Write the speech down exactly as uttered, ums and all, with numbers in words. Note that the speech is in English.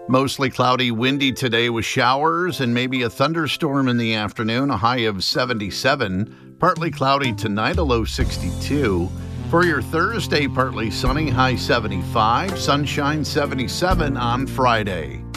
Mostly cloudy, windy today with showers and maybe a thunderstorm in the afternoon, a high of seventy-seven. Partly cloudy tonight, a low sixty-two. For your Thursday, partly sunny, high seventy-five. Sunshine seventy-seven on Friday.